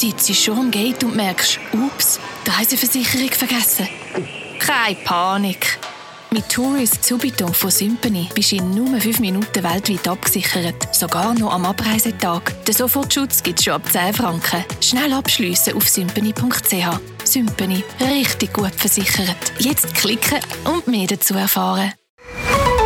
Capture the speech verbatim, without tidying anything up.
sitzt schon am Gate und merkst, ups, die Reiseversicherung vergessen. Keine Panik. Mit Tourist Subito von Symphony bist du in nur fünf Minuten weltweit abgesichert. Sogar noch am Abreisetag. Den Sofortschutz gibt es schon ab zehn Franken. Schnell abschliessen auf symphony punkt c h. Symphony. Richtig gut versichert. Jetzt klicken und mehr dazu erfahren.